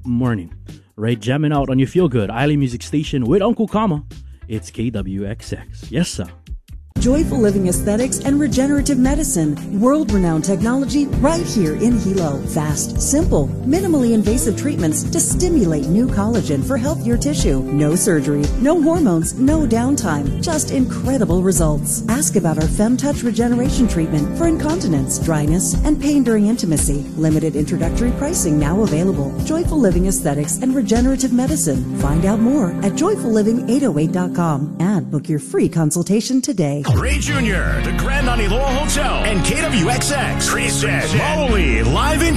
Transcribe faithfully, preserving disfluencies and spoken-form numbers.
morning. Right, jamming out on your feel good Island Music Station with Uncle Kama. It's K W X X. Yes, sir. Joyful Living Aesthetics and Regenerative Medicine. World-renowned technology right here in Hilo. Fast, simple, minimally invasive treatments to stimulate new collagen for healthier tissue. No surgery, no hormones, no downtime. Just incredible results. Ask about our FemTouch Regeneration Treatment for incontinence, dryness, and pain during intimacy. Limited introductory pricing now available. Joyful Living Aesthetics and Regenerative Medicine. Find out more at joyful living eight oh eight dot com and book your free consultation today. Ray Junior, the Grand Aniloa Hotel, and K W X X present Maoli live in